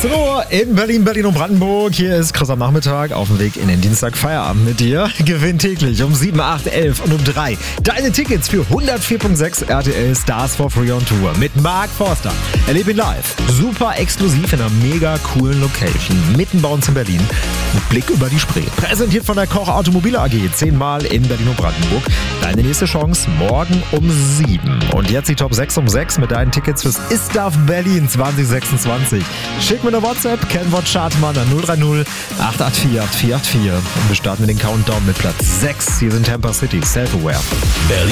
18 Uhr in Berlin, Berlin und Brandenburg. Hier ist Chris am Nachmittag auf dem Weg in den Dienstag Feierabend mit dir. Gewinn täglich um 7, 8, 11 und um 3 deine Tickets für 104.6 RTL Stars for Free on Tour mit Mark Forster. Erlebe ihn live. Super exklusiv in einer mega coolen Location mitten bei uns in Berlin. Mit Blick über die Spree. Präsentiert von der Koch Automobile AG. 10-mal in Berlin und Brandenburg. Deine nächste Chance morgen um 7. Und jetzt die Top 6 um 6 mit deinen Tickets fürs ISTAF Berlin 2026. Schick mir eine WhatsApp, Kennwort Schartmann an 030 884 8484. Und wir starten mit den Countdown mit Platz 6. Hier sind Tampa City, Self-Aware. Berlin